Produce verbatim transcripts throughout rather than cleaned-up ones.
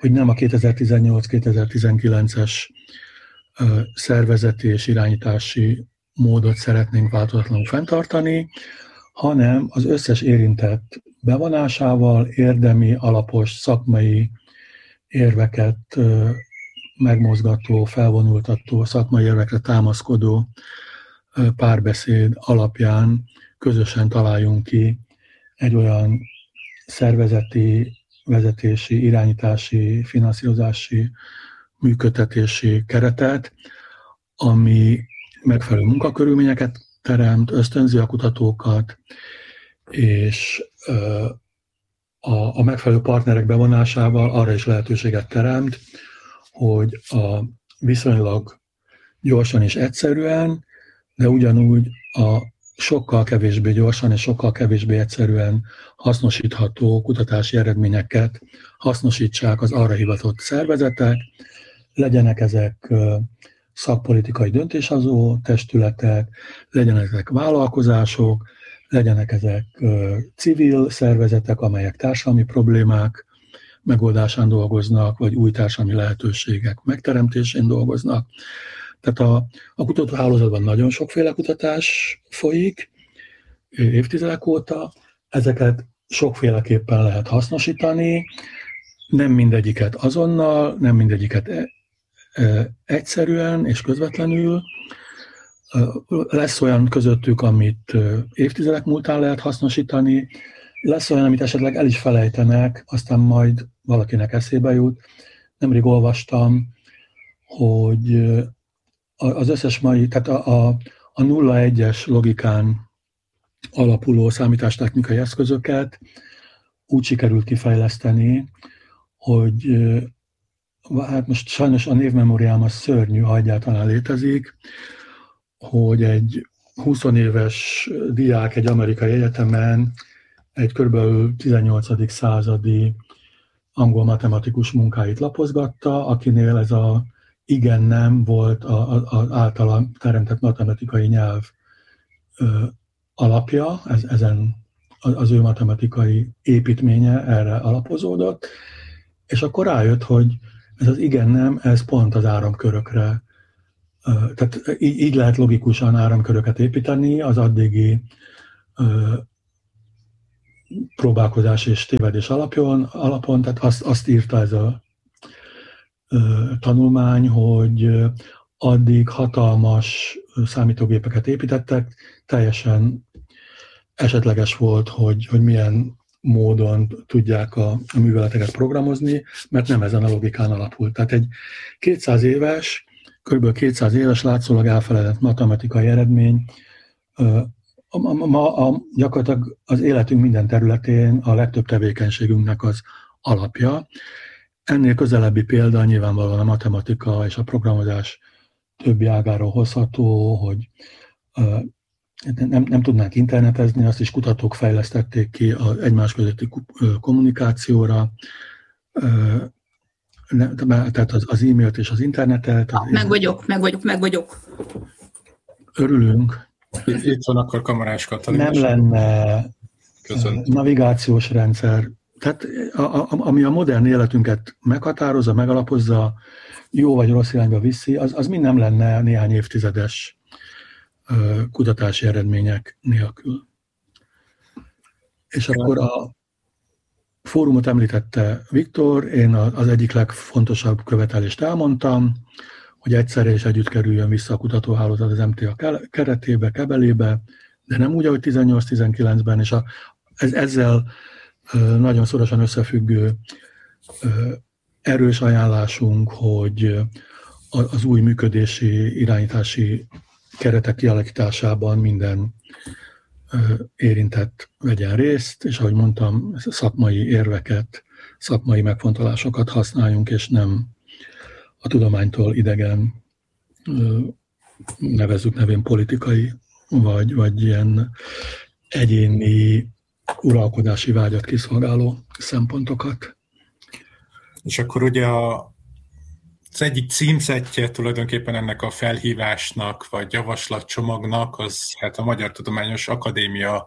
hogy nem a kétezer-tizennyolc-kétezer-tizenkilences szervezeti és irányítási módot szeretnénk változatlanul fenntartani, hanem az összes érintett bevonásával érdemi, alapos, szakmai érveket megmozgató, felvonultató, szakmai érvekre támaszkodó párbeszéd alapján közösen találjunk ki egy olyan szervezeti, vezetési, irányítási, finanszírozási, működtetési keretet, ami megfelelő munkakörülményeket teremt, ösztönzi a kutatókat, és a, a megfelelő partnerek bevonásával arra is lehetőséget teremt, hogy a viszonylag gyorsan és egyszerűen, de ugyanúgy a sokkal kevésbé gyorsan és sokkal kevésbé egyszerűen hasznosítható kutatási eredményeket hasznosítsák az arra hivatott szervezetek, legyenek ezek szakpolitikai döntéshozó testületek, legyenek ezek vállalkozások, legyenek ezek civil szervezetek, amelyek társadalmi problémák megoldásán dolgoznak, vagy új társadalmi lehetőségek megteremtésén dolgoznak. Tehát a, a kutatóhálózatban nagyon sokféle kutatás folyik évtizedek óta, ezeket sokféleképpen lehet hasznosítani, nem mindegyiket azonnal, nem mindegyiket egyszerűen és közvetlenül. Lesz olyan közöttük, amit évtizedek múltán lehet hasznosítani, lesz olyan, amit esetleg el is felejtenek, aztán majd valakinek eszébe jut. Nemrég olvastam, hogy az összes mai, tehát a, a, a nulla egyes logikán alapuló számítástechnikai eszközöket úgy sikerült kifejleszteni, hogy hát most sajnos a névmemóriám az szörnyű, ha egyáltalán létezik, hogy egy húsz éves diák egy amerikai egyetemen egy kb. tizennyolcadik századi angol matematikus munkáit lapozgatta, akinél ez a igen-nem volt az általa teremtett matematikai nyelv ö, alapja, ez, ezen az ő matematikai építménye erre alapozódott, és akkor rájött, hogy ez az igen-nem, ez pont az áramkörökre, ö, tehát így, így lehet logikusan áramköröket építeni, az addigi ö, próbálkozás és tévedés alapon, alapon tehát azt, azt írta ez a tanulmány, hogy addig hatalmas számítógépeket építettek, teljesen esetleges volt, hogy, hogy milyen módon tudják a, a műveleteket programozni, mert nem ezen a logikán alapult. Tehát egy kétszáz éves, kb. kétszáz éves látszólag elfeledett matematikai eredmény ma a, a, gyakorlatilag az életünk minden területén a legtöbb tevékenységünknek az alapja. Ennél közelebbi példa nyilvánvalóan a matematika és a programozás többi ágáról hozható, hogy uh, nem, nem tudnánk internetezni, azt is kutatók fejlesztették ki az egymás közötti kommunikációra, uh, ne, tehát az, az e-mailt és az internetet. Az meg vagyok, meg vagyok, meg vagyok. Örülünk. Itt, itt van akkor Kamarás Katalin. Nem lenne Köszönöm. Navigációs rendszer. Tehát a, a, ami a modern életünket meghatározza, megalapozza, jó vagy rossz irányba viszi, az, az mind nem lenne néhány évtizedes uh, kutatási eredmények nélkül. És akkor a fórumot említette Viktor, én az egyik legfontosabb követelést elmondtam, hogy egyszerre és együtt kerüljön vissza a kutatóhálózat az em té á keretébe, kebelébe, de nem úgy, ahogy tizennyolc-tizenkilencben, és a, ez, ezzel nagyon szorosan összefüggő erős ajánlásunk, hogy az új működési, irányítási keretek kialakításában minden érintett vegyen részt, és ahogy mondtam, szakmai érveket, szakmai megfontolásokat használjunk, és nem a tudománytól idegen, nevezzük nevén politikai, vagy, vagy ilyen egyéni uralkodási vágyat kiszolgáló szempontokat. És akkor ugye a, az egyik címzettje tulajdonképpen ennek a felhívásnak, vagy javaslatcsomagnak, az hát a Magyar Tudományos Akadémia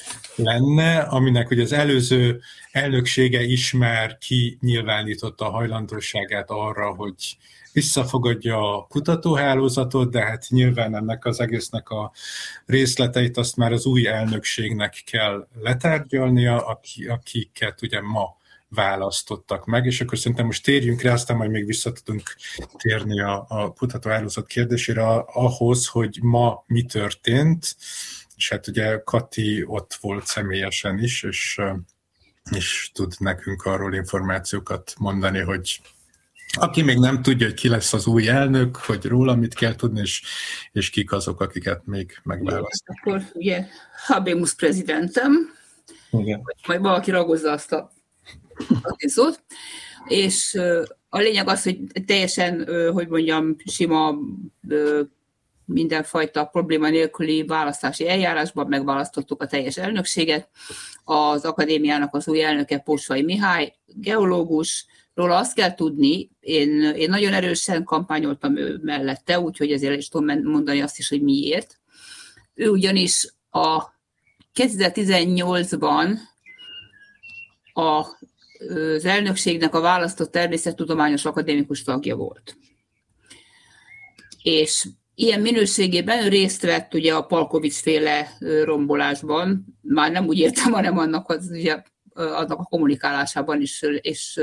lenne, aminek ugye az előző elnöksége is már kinyilvánította a hajlandóságát arra, hogy visszafogadja a kutatóhálózatot, de hát nyilván ennek az egésznek a részleteit azt már az új elnökségnek kell letárgyalnia, akiket ugye ma választottak meg, és akkor szerintem most térjünk rá, aztán majd még vissza tudunk térni a, a kutatóhálózat kérdésére, ahhoz, hogy ma mi történt, és hát ugye Kati ott volt személyesen is, és, és tud nekünk arról információkat mondani, hogy aki még nem tudja, hogy ki lesz az új elnök, hogy róla mit kell tudni, és, és kik azok, akiket még megválasztanak. Akkor ugye habemus prezidentem, igen. Majd valaki ragozza azt a szót, és a lényeg az, hogy teljesen, hogy mondjam, sima, mindenfajta probléma nélküli választási eljárásban megválasztottuk a teljes elnökséget. Az akadémiának az új elnöke Pósvai Mihály, geológus. Róla azt kell tudni, én, én nagyon erősen kampányoltam ő mellette, úgyhogy ezért is tudom mondani azt is, hogy miért. Ő ugyanis a kétezer-tizennyolcban a, az elnökségnek a választott természettudományos akadémikus tagja volt. És ilyen minőségében ő részt vett ugye a Palkovics-féle rombolásban, már nem úgy értem, hanem annak, az, ugye, annak a kommunikálásában is, és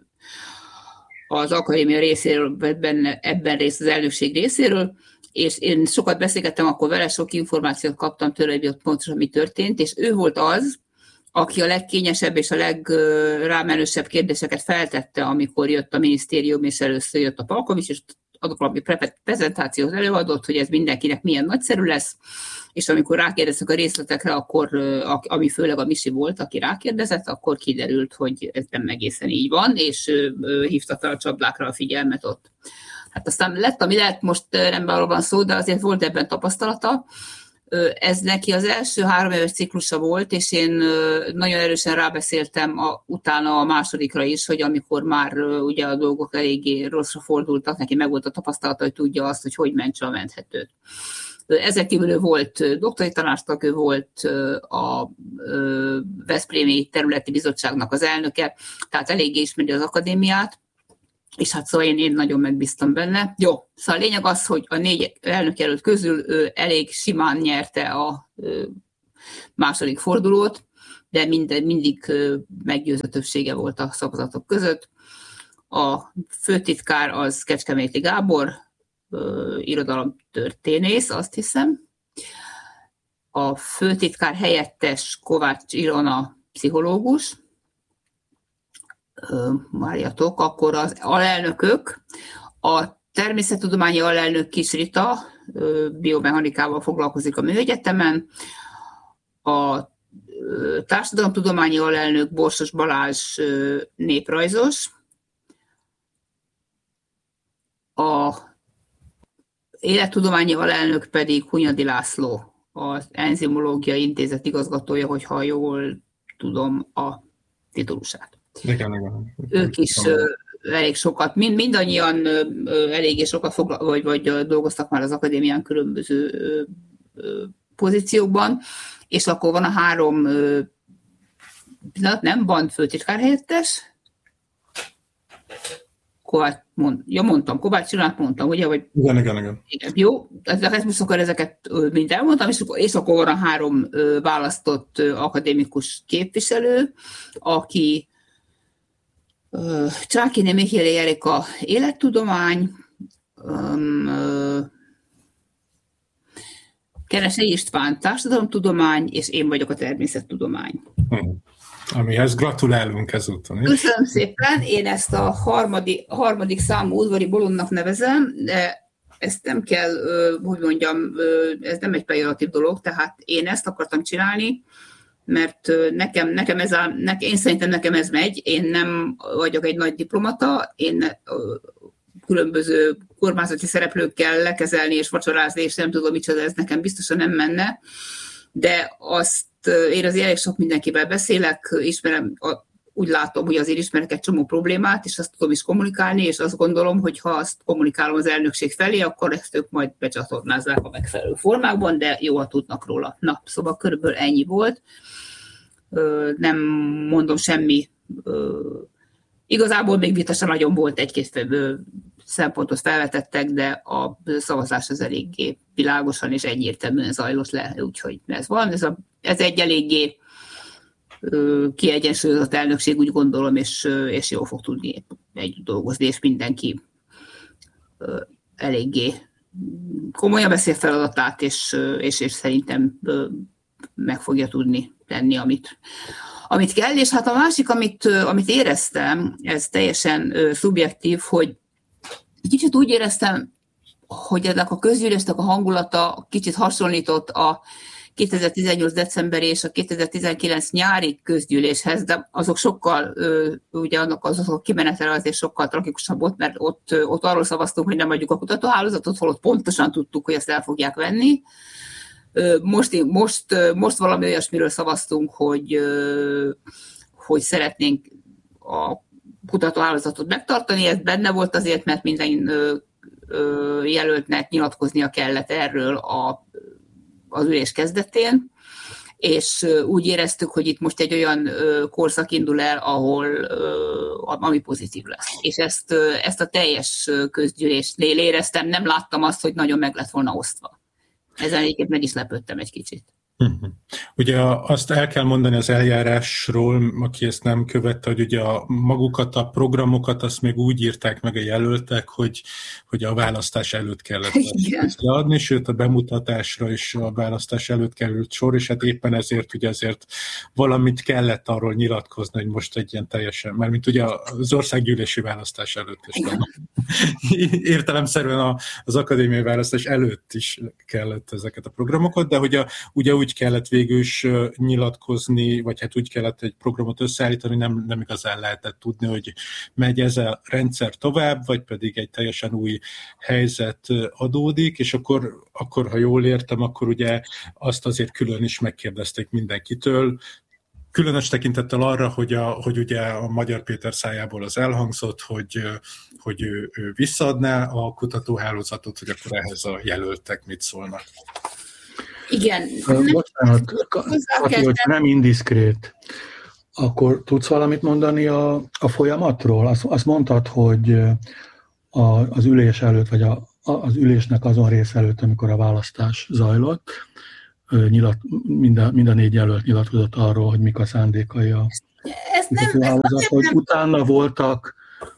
az akadémia részéről ebben, ebben részt az elnökség részéről, és én sokat beszélgettem akkor vele, sok információt kaptam tőle, hogy ott pontosan mi történt, és ő volt az, aki a legkényesebb és a legrámenősebb kérdéseket feltette, amikor jött a minisztérium, és először jött a Palkovics, és adott valami prezentációt előadott, hogy ez mindenkinek milyen nagyszerű lesz, és amikor rákérdeztek a részletekre, akkor, ami főleg a Misi volt, aki rákérdezett, akkor kiderült, hogy ez nem egészen így van, és hívta fel a csapdákra a figyelmet ott. Hát aztán lett, ami lehet, most nem arról van szó, de azért volt ebben tapasztalata. Ez neki az első három éves ciklusa volt, és én nagyon erősen rábeszéltem a, utána a másodikra is, hogy amikor már ugye a dolgok eléggé rosszra fordultak, neki meg volt a tapasztalata, hogy tudja azt, hogy hogy mentse a menthetőt. Ezek kívül ő volt doktori tanácstag, ő volt a Veszprémi Területi Bizottságnak az elnöke, tehát eléggé ismeri az akadémiát, és hát szóval én, én nagyon megbíztam benne. Jó, szóval a lényeg az, hogy a négy elnökjelölt közül ő elég simán nyerte a második fordulót, de mind, mindig meggyőző többsége volt a szavazatok között. A főtitkár az Kecskeméti Gábor, irodalomtörténész, azt hiszem. A főtitkár helyettes Kovács Ilona, pszichológus, Máriatok, akkor az alelnökök, a természettudományi alelnök Kis Rita, biomechanikával foglalkozik a Műegyetemen, a társadalomtudományi alelnök Borsos Balázs, néprajzos, a élettudományi alelnök pedig Hunyadi László, az Enzimológiai Intézet igazgatója, hogyha jól tudom a titulusát. Igen, igen. Ők is uh, elég sokat, mind, mindannyian uh, eléggé sokat fogla- vagy, vagy uh, dolgoztak már az akadémián különböző uh, uh, pozíciókban, és akkor van a három, uh, nem, van főtitkár helyettes, Kovács, mond, ja mondtam, Kovács Ilonát mondtam, ugye? Vagy, igen, igen, igen. igen. Jó, ezeket most akkor ezeket mind elmondtam, és, és akkor van a három uh, választott uh, akadémikus képviselő, aki Csákiné Mihély Erika élettudomány, Keresei István társadalomtudomány, és én vagyok a természettudomány. Hmm. Amihez gratulálunk ezúton is. Köszönöm szépen, én ezt a harmadik, harmadik számú udvari bolondnak nevezem, de ezt nem kell, hogy mondjam, ez nem egy pejoratív dolog, tehát én ezt akartam csinálni, mert nekem, nekem ez a, nekem, én szerintem nekem ez megy, én nem vagyok egy nagy diplomata, én különböző kormányzati szereplőkkel lekezelni és vacsorázni, és nem tudom micsoda, ez nekem biztosan nem menne, de azt én azért elég sok mindenkivel beszélek, ismerem a úgy látom, hogy azért ismerek egy csomó problémát, és azt tudom is kommunikálni, és azt gondolom, hogy ha azt kommunikálom az elnökség felé, akkor ezt ők majd becsatornázzák a megfelelő formákban, de jól tudnak róla. Na, szóval körülbelül ennyi volt. Nem mondom semmi. Igazából még vita sem nagyon volt, egy-két szempontot felvetettek, de a szavazás az eléggé világosan és egyértelműen zajlott le, úgyhogy ez van. Ez, a, ez egy eléggé kiegyensúlyozott elnökség, úgy gondolom, és, és jól fog tudni együtt dolgozni, és mindenki eléggé komolyan beszél feladatát, és, és, és szerintem meg fogja tudni tenni, amit, amit kell. És hát a másik, amit, amit éreztem, ez teljesen szubjektív, hogy kicsit úgy éreztem, hogy ennek a közgyűlésnek a hangulata kicsit hasonlított a kétezer-tizennyolc decemberi és a kétezer-tizenkilenc nyári közgyűléshez, de azok sokkal, ugye annak azok a kimenetele azért sokkal tragikusabb volt, mert ott, ott arról szavaztunk, hogy nem adjuk a kutatóhálózatot, holott pontosan tudtuk, hogy ezt el fogják venni. Most, most, most valami olyasmiről szavaztunk, hogy, hogy szeretnénk a kutatóhálózatot megtartani, ez benne volt azért, mert minden jelöltnek nyilatkoznia kellett erről a az ülés kezdetén, és úgy éreztük, hogy itt most egy olyan korszak indul el, ahol ami pozitív lesz. És ezt, ezt a teljes közgyűlésnél éreztem, nem láttam azt, hogy nagyon meg lett volna osztva. Ezen egyébként meg is lepődtem egy kicsit. Uh-huh. Ugye azt el kell mondani az eljárásról, aki ezt nem követte, hogy ugye a magukat, a programokat azt még úgy írták meg a jelöltek, hogy, hogy a választás előtt kellett leadni, sőt a bemutatásra is a választás előtt került sor, és hát éppen ezért ugye azért valamit kellett arról nyilatkozni, hogy most egy ilyen teljesen, mert mint ugye az országgyűlési választás előtt is. Értelemszerűen az akadémiai választás előtt is kellett ezeket a programokat, de hogy a, ugye úgy kellett végül is nyilatkozni, vagy hát úgy kellett egy programot összeállítani, nem, nem igazán lehetett tudni, hogy megy ez a rendszer tovább, vagy pedig egy teljesen új helyzet adódik, és akkor, akkor ha jól értem, akkor ugye azt azért külön is megkérdezték mindenkitől, különös tekintettel arra, hogy, a, hogy ugye a Magyar Péter szájából az elhangzott, hogy, hogy ő, ő visszaadná a kutatóhálózatot, hogy akkor ehhez a jelöltek mit szólnak. Igen. Bocsánat, Kati, hogy nem indiszkrét, akkor tudsz valamit mondani a, a folyamatról? Azt, azt mondtad, hogy a, az ülés előtt, vagy a, az ülésnek azon rész előtt, amikor a választás zajlott, nyilat, minden, minden négy jelölt nyilatkozott arról, hogy mik a szándékai a hálózat, hogy nem... utána voltak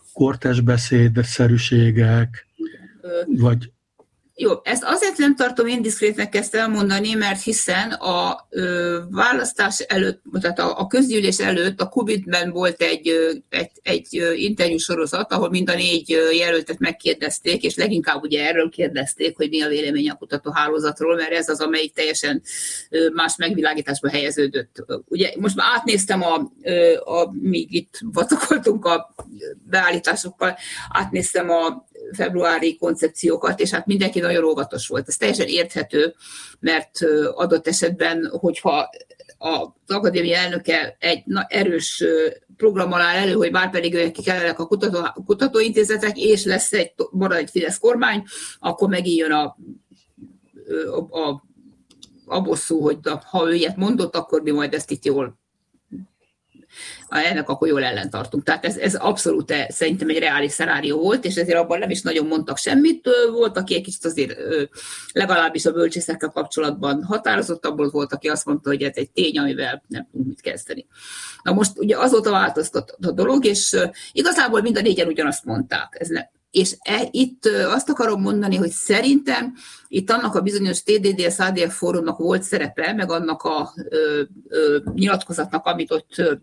kortesbeszéd-szerűségek, vagy... Jó, ezt azért nem tartom indiszkrétnek ezt elmondani, mert hiszen a ö, választás előtt, tehát a, a közgyűlés előtt a Kubitben volt egy, egy, egy interjú sorozat, ahol mind a négy jelöltet megkérdezték, és leginkább ugye erről kérdezték, hogy mi a vélemény a kutatóhálózatról, mert ez az, amelyik teljesen más megvilágításba helyeződött. Ugye most már átnéztem, a, a, míg itt vatakoltunk a beállításokkal, átnéztem a februári koncepciókat, és hát mindenki nagyon óvatos volt. Ez teljesen érthető, mert adott esetben, hogyha az akadémia elnöke egy na, erős programmal áll elő, hogy már pedig ők kellenek a kutató, kutatóintézetek, és lesz egy, marad egy Fidesz kormány, akkor megint jön a, a, a, a bosszú, hogy ha ő ilyet mondott, akkor mi majd ezt itt jól ennek akkor jól ellentartunk. Tehát ez, ez abszolút szerintem egy reális szenárió volt, és ezért abban nem is nagyon mondtak semmit. Volt, aki egy kicsit azért legalábbis a bölcsészekkel kapcsolatban határozottabból volt, aki azt mondta, hogy ez egy tény, amivel nem tudunk mit kezdeni. Na most ugye azóta változtat a dolog, és igazából mind a négyen ugyanazt mondták. Ez ne, és e, itt azt akarom mondani, hogy szerintem itt annak a bizonyos té dé dé es á dé ef fórumnak volt szerepe, meg annak a ö, ö, nyilatkozatnak, amit ott ö,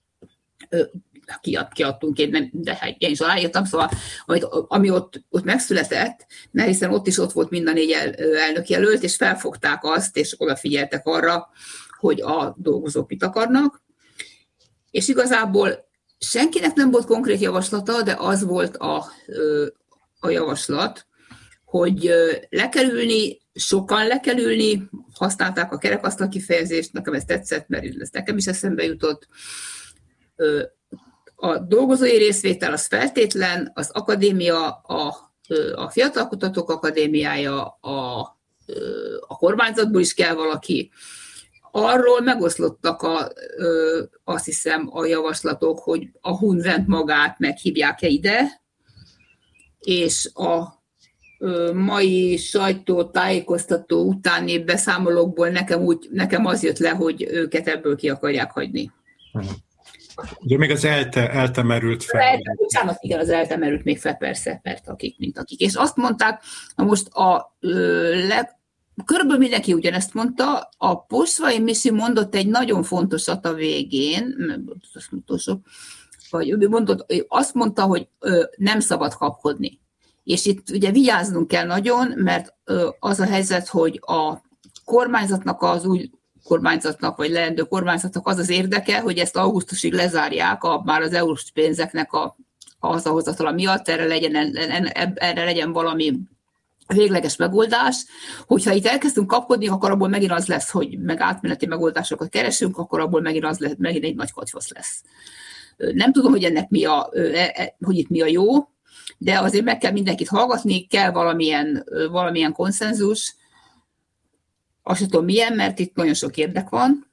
Kiad, kiadtunk, én nem, de hát én is aláírtam, szóval amit, ami ott, ott megszületett, mert hiszen ott is ott volt mind a négy el, elnök jelölt, és felfogták azt, és odafigyeltek arra, hogy a dolgozók mit akarnak, és igazából senkinek nem volt konkrét javaslata, de az volt a, a javaslat, hogy le kell ülni, sokan le kell ülni, használták a kerekasztal kifejezést, nekem ez tetszett, mert ez nekem is eszembe jutott, a dolgozói részvétel az feltétlen, az akadémia, a, a Fiatal Kutatók Akadémiája, a, a kormányzatból is kell valaki. Arról megoszlottak a, azt hiszem a javaslatok, hogy a Hunvent magát meghívják-e ide, és a mai sajtótájékoztató utáni beszámolókból nekem, úgy, nekem az jött le, hogy őket ebből ki akarják hagyni. Ugye még az elte, eltemerült fel. El, bocsánat, igen, az eltemerült még fel, persze, mert akik, mint akik. És azt mondták, na most a leg, körülbelül mindenki ugyanezt mondta, a Posvai Misi mondott egy nagyon fontosat a végén, azt utolsó, vagy ő mondott, azt mondta, hogy nem szabad kapkodni. És itt ugye vigyáznunk kell nagyon, mert az a helyzet, hogy a kormányzatnak, az új kormányzatnak, vagy leendő kormányzatnak az az érdeke, hogy ezt augusztusig lezárják, a, már az é u-s pénzeknek a, a hazahozatala miatt, erre legyen, erre legyen valami végleges megoldás. Hogyha itt elkezdünk kapkodni, akkor abból megint az lesz, hogy meg átmeneti megoldásokat keresünk, akkor abból megint az lesz, megint egy nagy katyvasz lesz. Nem tudom, hogy ennek mi a, hogy itt mi a jó, de azért meg kell mindenkit hallgatni, kell valamilyen, valamilyen konszenzus. Azt sem tudom milyen, mert itt nagyon sok érdek van.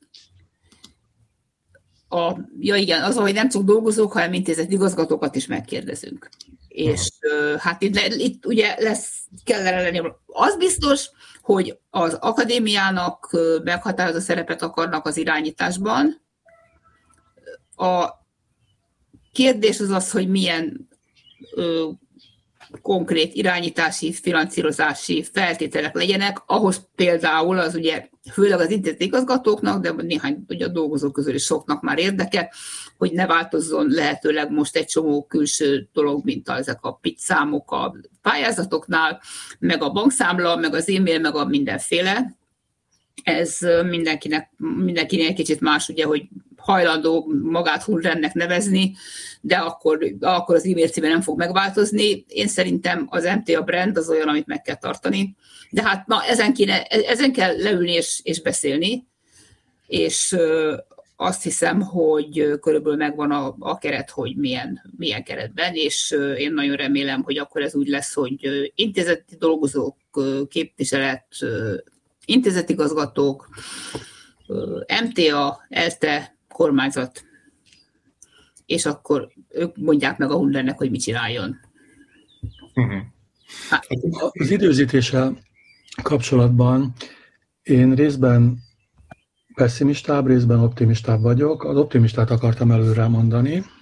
A, ja igen, az, hogy nem csak dolgozók, hanem intézet igazgatókat is megkérdezünk. És uh, hát itt, itt ugye lesz, kellene lenni. Az biztos, hogy az akadémiának meghatározó szerepet akarnak az irányításban. A kérdés az az, hogy milyen ö, konkrét irányítási, finanszírozási feltételek legyenek, ahhoz például az ugye, főleg az intézeti igazgatóknak, de néhány ugye a dolgozók közül is soknak már érdeke, hogy ne változzon lehetőleg most egy csomó külső dolog, mint ezek a pitszámok a pályázatoknál, meg a bankszámla, meg az e-mail, meg a mindenféle. Ez mindenkinek, mindenkinek egy kicsit más, ugye, hogy hajlandó magát Hunrennek nevezni, de akkor, akkor az e-mail címe nem fog megváltozni. Én szerintem az em té á brand az olyan, amit meg kell tartani. De hát na, ezen, kéne, ezen kell leülni és, és beszélni, és azt hiszem, hogy körülbelül megvan a, a keret, hogy milyen, milyen keretben, és én nagyon remélem, hogy akkor ez úgy lesz, hogy intézeti dolgozók, képviselet, intézetigazgatók, em té á, ELTE, kormányzat, és akkor ők mondják meg a Hunrennek, hogy mit csináljon. Uh-huh. Hát. Az időzítéssel kapcsolatban én részben pessimistább, részben optimistább vagyok. Az optimistát akartam előre mondani.